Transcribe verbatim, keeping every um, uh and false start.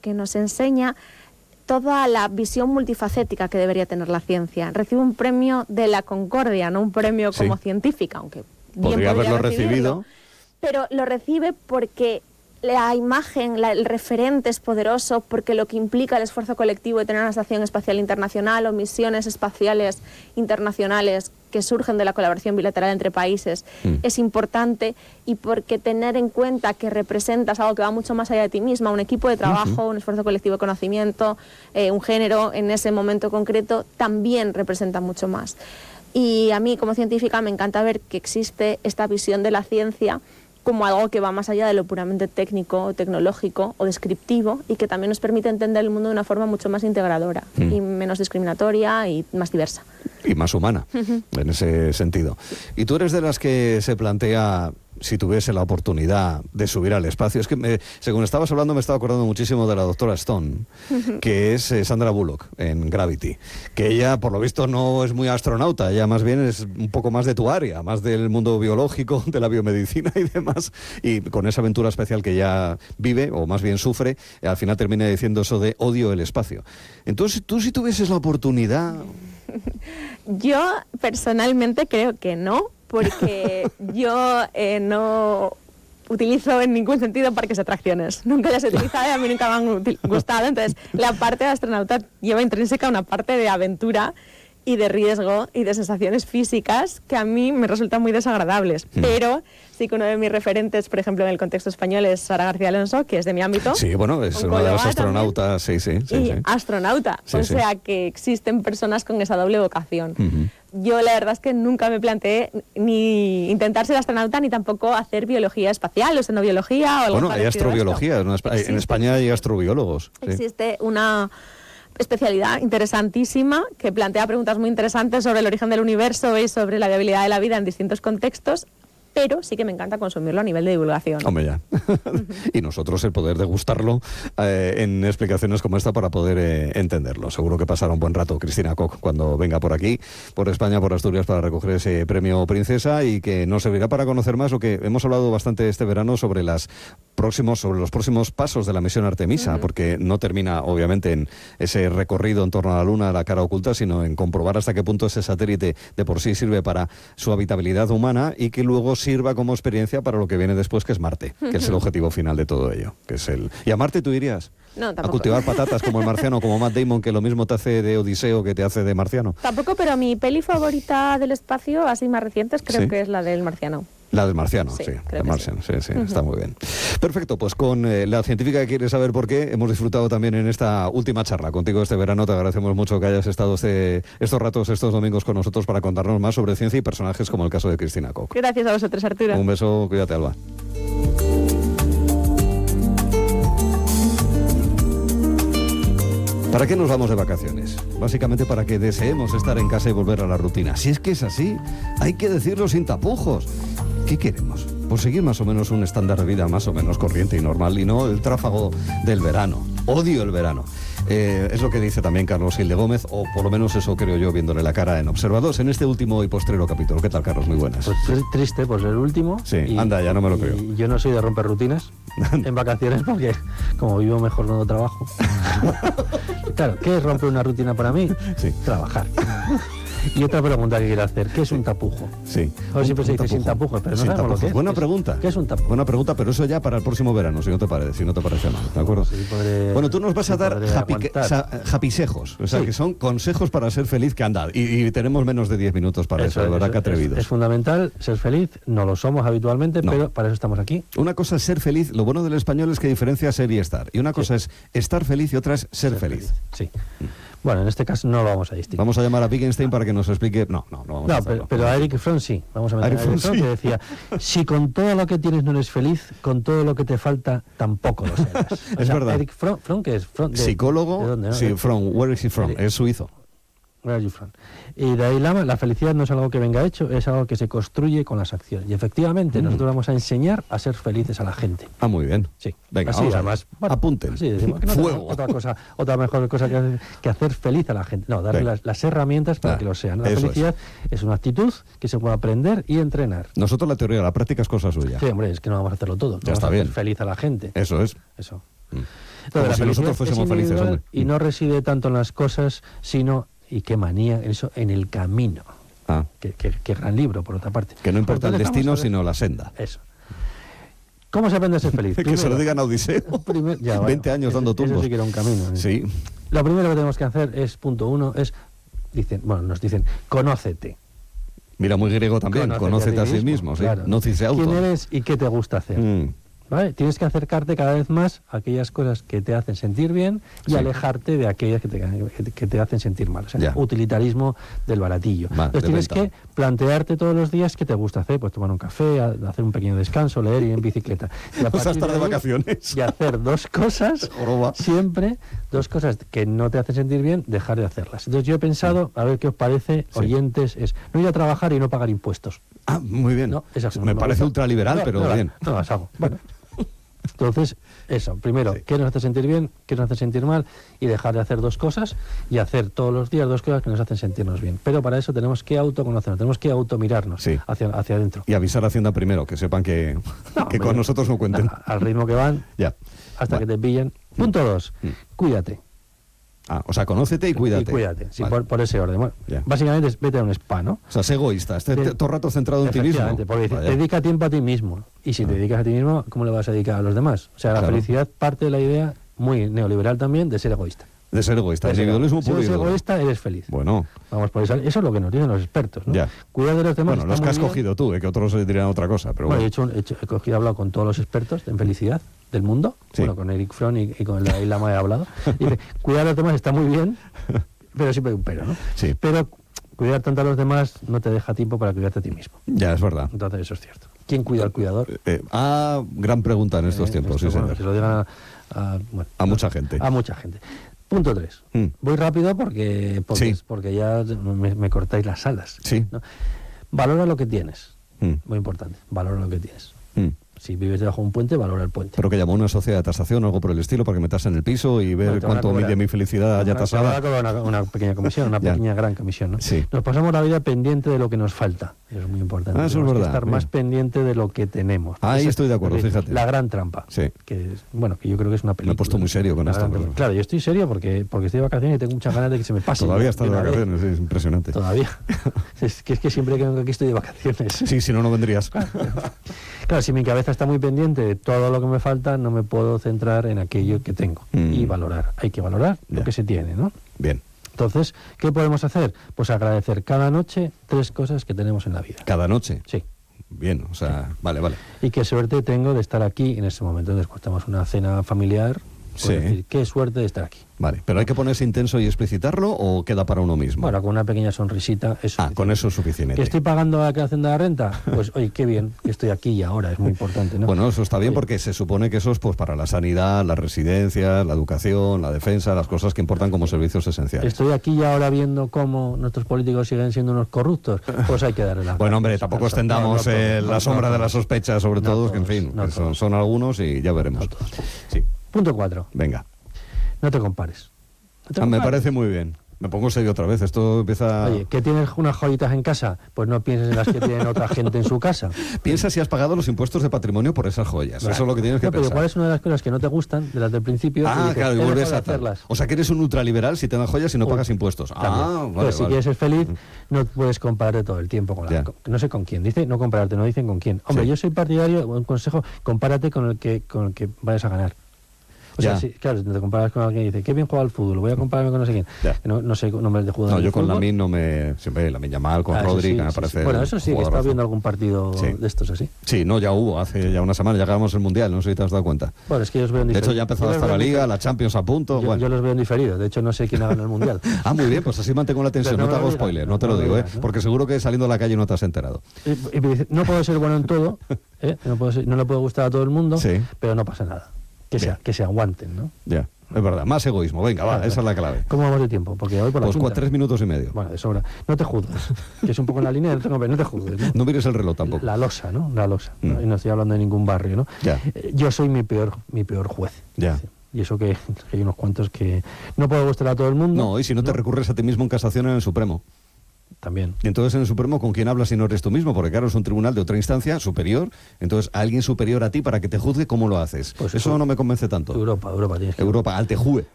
porque nos enseña toda la visión multifacética que debería tener la ciencia. Recibe un premio de la Concordia, no un premio como sí. científica, aunque bien podría haberlo recibido. Pero lo recibe porque la imagen, la, el referente es poderoso, porque lo que implica el esfuerzo colectivo de tener una estación espacial internacional o misiones espaciales internacionales que surgen de la colaboración bilateral entre países mm. es importante, y porque tener en cuenta que representas algo que va mucho más allá de ti misma, un equipo de trabajo, uh-huh. un esfuerzo colectivo de conocimiento, eh, un género en ese momento concreto, también representa mucho más. Y a mí como científica me encanta ver que existe esta visión de la ciencia como algo que va más allá de lo puramente técnico, tecnológico o descriptivo, y que también nos permite entender el mundo de una forma mucho más integradora mm. y menos discriminatoria y más diversa. Y más humana, uh-huh. en ese sentido. Y tú eres de las que se plantea, si tuviese la oportunidad de subir al espacio, es que me, según estabas hablando me estaba acordando muchísimo de la doctora Stone, uh-huh. que es eh, Sandra Bullock en Gravity, que ella por lo visto no es muy astronauta, ella más bien es un poco más de tu área, más del mundo biológico, de la biomedicina y demás, y con esa aventura especial que ella vive, o más bien sufre, al final termina diciendo eso de odio el espacio. Entonces, tú si tuvieses la oportunidad... Yo personalmente creo que no, porque yo eh, no utilizo en ningún sentido parques de atracciones. Nunca las he utilizado y a mí nunca me han gustado. Entonces, la parte de astronauta lleva intrínseca una parte de aventura y de riesgo y de sensaciones físicas que a mí me resultan muy desagradables. Mm. Pero sí que uno de mis referentes, por ejemplo, en el contexto español, es Sara García Alonso, que es de mi ámbito. Sí, bueno, es una de las astronautas, sí, sí, sí. Y sí. astronauta, sí, o sí. sea que existen personas con esa doble vocación. Uh-huh. Yo la verdad es que nunca me planteé ni intentar ser astronauta, ni tampoco hacer biología espacial, o xenobiología o algo Bueno, hay astrobiología, en Existe, España hay astrobiólogos. Sí. Existe una especialidad interesantísima que plantea preguntas muy interesantes sobre el origen del universo y sobre la viabilidad de la vida en distintos contextos, pero sí que me encanta consumirlo a nivel de divulgación. Hombre, ya. Y nosotros el poder degustarlo eh, en explicaciones como esta para poder eh, entenderlo. Seguro que pasará un buen rato Cristina Koch cuando venga por aquí, por España, por Asturias, para recoger ese premio Princesa, y que nos servirá para conocer más lo que hemos hablado bastante este verano sobre las próximos, sobre los próximos pasos de la misión Artemisa, uh-huh. porque no termina obviamente en ese recorrido en torno a la Luna, a la cara oculta, sino en comprobar hasta qué punto ese satélite de por sí sirve para su habitabilidad humana, y que luego sirva como experiencia para lo que viene después, que es Marte, que es el objetivo final de todo ello, que es el... ¿Y a Marte tú irías? No, tampoco. ¿A cultivar patatas como el marciano, como Matt Damon, que lo mismo te hace de Odiseo que te hace de marciano? Tampoco, pero mi peli favorita del espacio, así más recientes, creo ¿Sí? que es la del marciano. La del marciano, sí, sí el Martian, sí, sí, sí uh-huh. está muy bien. Perfecto, pues con eh, la científica que quiere saber por qué, hemos disfrutado también en esta última charla contigo este verano. Te agradecemos mucho que hayas estado este, estos ratos, estos domingos con nosotros para contarnos más sobre ciencia y personajes como el caso de Cristina Koch. Gracias a vosotros, Arturo. Un beso, cuídate, Alba. ¿Para qué nos vamos de vacaciones? Básicamente para que deseemos estar en casa y volver a la rutina. Si es que es así, hay que decirlo sin tapujos. ¿Qué queremos? Pues seguir más o menos un estándar de vida más o menos corriente y normal, y no el tráfago del verano. Odio el verano. Eh, es lo que dice también Carlos Gil de Gómez, o por lo menos eso creo yo viéndole la cara en Observados en este último y postrero capítulo. ¿Qué tal, Carlos? Muy buenas. Pues triste, pues el último. Sí, y, anda, ya no me lo creo. Yo no soy de romper rutinas en vacaciones porque como vivo mejor cuando trabajo. Claro, ¿qué es romper una rutina para mí? Sí. Trabajar. Y otra pregunta que quiero hacer, ¿qué es un tapujo? Sí. O siempre se dice sin tapujos, pero no sin sabemos tapujos. lo que es. Buena pregunta. ¿Qué es un tapujo? Buena pregunta, pero eso ya para el próximo verano, si no te parece, si no te parece mal, ¿de acuerdo? Sí, podré, bueno, tú nos vas sí, a dar japisejos, o sea, sí. que son consejos para ser feliz, que anda, y, y tenemos menos de diez minutos para eso, eso de verdad, que atrevidos. Es, es fundamental ser feliz, no lo somos habitualmente, no. pero para eso estamos aquí. Una cosa es ser feliz, lo bueno del español es que diferencia ser y estar, y una cosa sí. es estar feliz y otra es ser, ser feliz. feliz. Sí. Mm. Bueno, en este caso no lo vamos a distinguir. Vamos a llamar a Wittgenstein para que nos explique... No, no, no vamos no, a hacerlo. Pero, pero a Eric Fromm sí. Vamos a meter a Eric Fromm, sí. que decía, si con todo lo que tienes no eres feliz, con todo lo que te falta tampoco lo serás. O es sea, verdad. Eric Fromm, Fromm ¿qué es? Fromm, de, Psicólogo, ¿de dónde, no? sí, Fromm, where is he from? Es suizo. Where are you from? Y de ahí Lama, la felicidad no es algo que venga hecho, es algo que se construye con las acciones. Y efectivamente, mm. nosotros vamos a enseñar a ser felices a la gente. Ah, muy bien. Sí. Venga, así, vamos además, bueno, apunten. Así decimos que no Fuego. Otra cosa, otra mejor cosa que hacer, que hacer feliz a la gente. No, darle las, las herramientas para ah, que lo sean. La felicidad es. es una actitud que se puede aprender y entrenar. Nosotros la teoría, la práctica es cosa suya. Sí, hombre, es que no vamos a hacerlo todo. No ya vamos está a hacer bien. feliz a la gente. Eso es. Eso. Mm. Entonces, Como la si felicidad nosotros fuésemos es felices, individual hombre. y no reside tanto en las cosas, sino, y qué manía, eso, en el camino. Ah, Qué, qué- qué gran libro, por otra parte. que no importa el Entonces, destino, vamos a ver- sino la senda. Eso. ¿Cómo se aprende a ser feliz? Que se lo Primero, digan a Odiseo. primer- ya, bueno, veinte años eso- dando Eso tumbos. sí que era un camino. ¿eh? Sí, Lo primero que tenemos que hacer es, punto uno, es, dicen, bueno, nos dicen, conócete. mira, muy griego también, conócete a, ti sí mismo, sí. claro. No cise auto. ¿Quién eres y qué te gusta hacer? Mm, ¿Vale? Tienes que acercarte cada vez más a aquellas cosas que te hacen sentir bien y Sí. alejarte alejarte de aquellas que te, que te- que te hacen sentir mal. O sea, Ya. utilitarismo del baratillo. Va, Entonces de tienes venta. que plantearte todos los días qué te gusta hacer, pues tomar un café, a- hacer un pequeño descanso, leer, ir en bicicleta. Y a O sea, partir estar de ahí, vacaciones. Y hacer dos cosas, Joroba. siempre, dos cosas que no te hacen sentir bien, dejar de hacerlas. Entonces yo he pensado, a ver qué os parece, Sí. oyentes, es no ir a trabajar y no pagar impuestos. Ah, muy bien. No, esas no me me parece gusta. ultraliberal, No, pero no, bien. No las hago. Bueno. Entonces, eso, primero, Sí. qué nos hace sentir bien, qué nos hace sentir mal, y dejar de hacer dos cosas y hacer todos los días dos cosas que nos hacen sentirnos bien. Pero para eso tenemos que autoconocernos, tenemos que automirarnos Sí. hacia, hacia adentro. Y avisar a Hacienda primero, que sepan que, No, que hombre, con nosotros no cuenten. a- Al ritmo que van, Ya. hasta Vale. que te pillen. Punto dos, Mm. cuídate. Ah, o sea, conócete y cuídate. Y cuídate, sí, Vale. por, por ese orden. Bueno, Ya. básicamente es vete a un spa, ¿no? O sea, sé egoísta, esté De- todo el rato centrado en ti mismo. Efectivamente, porque dice, Vaya. dedica tiempo a ti mismo. Y si te Ah. dedicas a ti mismo, ¿cómo le vas a dedicar a los demás? O sea, la Claro. felicidad parte de la idea, muy neoliberal también, de ser egoísta. De ser egoísta, De ser individualismo egoísta. puro y Si eres duro. egoísta, eres feliz. Bueno, Vamos por eso. Eso es lo que nos dicen los expertos, ¿no? Ya. Cuidar de los demás. bueno, está los que muy has bien. cogido tú, eh, que otros se dirían otra cosa, pero Bueno, bueno. he, hecho, un- he, hecho- he cogido, he hablado con todos los expertos en felicidad del mundo. Sí. Bueno, con Eric Fromm y, y con el Dalai Lama he hablado. Y dice, cuidar a los demás está muy bien, pero siempre hay un pero, ¿no? Sí. Pero cuidar tanto a los demás no te deja tiempo para cuidarte a ti mismo. Ya, es verdad. Entonces eso es cierto. ¿Quién cuida al cuidador? Eh, ah, gran pregunta en estos Eh, tiempos, esto, sí, bueno, señor. que se lo digan a, a- bueno, A mucha gente. A mucha gente. Punto tres. Mm. Voy rápido porque porque, Sí. porque ya me, me cortáis las alas. Sí. ¿no? Valora lo que tienes. Mm, Muy importante. Valora lo que tienes. mm. Si vives debajo de un puente, valora el puente. Pero que llamó una sociedad de tasación o algo por el estilo para que me tasen el piso y ver Bueno, te van a cuánto cobrar. mide mi felicidad ya Te van a tasada. cobrar Una, una pequeña comisión, una Ya. pequeña gran comisión. ¿no? Sí. Nos pasamos la vida pendiente de lo que nos falta. Eso es muy importante. Ah, eso es Tenemos que verdad, estar bien. más pendiente de lo que tenemos. Ahí Esa- estoy de acuerdo, es decir, fíjate. La gran trampa. Sí. Que es- bueno, que yo creo que es una película. Me he puesto muy serio con La esto, gran pero- trampa. Claro, yo estoy serio porque, porque estoy de vacaciones y tengo muchas ganas de que se me pase. Todavía está de una vez. vacaciones, sí, es impresionante. Todavía. es, que, es que siempre que vengo aquí estoy de vacaciones. Sí, si no, no vendrías. Claro, si mi cabeza está muy pendiente de todo lo que me falta, no me puedo centrar en aquello que tengo. Mm. Y valorar. Hay que valorar Ya. lo que se tiene, ¿no? Bien. Entonces, ¿qué podemos hacer? Pues agradecer cada noche tres cosas que tenemos en la vida. Cada noche. Sí. Bien, o sea, vale, vale. Y qué suerte tengo de estar aquí en ese momento. Entonces, cuando estamos una cena familiar, pues Sí. decir, qué suerte de estar aquí. Vale, pero ¿hay que ponerse intenso y explicitarlo o queda para uno mismo? Bueno, con una pequeña sonrisita es ah, con eso es suficiente. ¿Que estoy pagando la creación de la renta? Pues, oye, qué bien que estoy aquí y ahora, es muy importante, ¿no? Bueno, eso está bien Oye, porque se supone que eso es pues para la sanidad, las residencias, la educación, la defensa, las cosas que importan como servicios esenciales. Estoy aquí y ahora viendo cómo nuestros políticos siguen siendo unos corruptos, pues hay que darle la Bueno, hombre, gracias. tampoco No, no extendamos todos, eh, no, la no sombra de todos. la sospecha sobre No todos, que en todos, fin, no que son, todos. son algunos y ya veremos. No todos. Sí, Punto cuatro. venga. No te compares. No te Ah, me compares. parece muy bien. Me pongo serio otra vez. Esto empieza... Oye, ¿que tienes unas joyitas en casa? Pues no pienses en las que tienen otra gente en su casa. Piensa si has pagado los impuestos de patrimonio por esas joyas. Eso es lo que tienes que No, pero pensar. ¿cuál es una de las cosas que no te gustan, de las del principio? y Ah, dices, claro, y "He vuelves dejado a de tal. hacerlas"? O sea, que eres un ultraliberal si te dan joyas y no Uy, pagas impuestos. También. Ah, vale, Entonces, si vale. quieres ser feliz, no puedes compararte todo el tiempo con la... Ya. con- no sé con quién. Dice no compararte, no dicen con quién. Hombre, Sí. yo soy partidario, un consejo, compárate con el que con el que vayas a ganar. O sea, Ya. si, claro, si te comparas con alguien y dice, qué bien juega al fútbol, voy a compararme con no sé quién. Ya. No, no sé nombres de No, jugadores yo de con fútbol. Lamin no me... Siempre Lamin Yamal, con Ah, eso Rodri, sí, que me sí, parece... sí. Bueno, eso sí, que jugadorazo. está viendo algún partido Sí. de estos así. Sí, no, ya hubo, hace ya una semana, ya ganamos el Mundial, no sé si te has dado cuenta. Bueno, es que yo los veo en De hecho, diferido. ya ha empezado Yo los hasta veo la en Liga, diferido. la Champions a punto. Yo, bueno. yo los veo en diferido, de hecho no sé quién ha ganado el Mundial. Ah, muy bien, pues así mantengo la tensión, Pero no, no te me hago lo digas, spoiler, no, no te me lo lo digo, digas, ¿eh? ¿no? Porque seguro que saliendo a la calle no te has enterado. Y, y me dice, no puedo ser bueno en todo, ¿eh? no, puedo ser- no le puede gustar a todo el mundo, Sí. pero no pasa nada. Que, Bien. sea, que se aguanten, ¿no? Ya, es verdad, más egoísmo, venga, va, Claro, esa es la clave. ¿Cómo vamos de tiempo? Porque hoy por la Pues quinta. cua- tres minutos y medio. Bueno, de sobra. No te juzgues, que es un poco en la línea, no te, no te juzgues. ¿no? No mires el reloj tampoco. La losa, ¿no? La losa. Mm. ¿no? Y no estoy hablando de ningún barrio, ¿no? Ya. Eh, Yo soy mi peor, mi peor juez. Ya. Y eso que, que hay unos cuantos que no puedo gustar a todo el mundo. No, y si no te recurres a ti mismo en casación en el Supremo. también. Y entonces en el Supremo, ¿con quién hablas si no eres tú mismo? Porque claro, es un tribunal de otra instancia, superior, entonces alguien superior a ti para que te juzgue, ¿cómo lo haces? Pues eso no me convence tanto. Europa, Europa tienes que... Europa, al T J U E.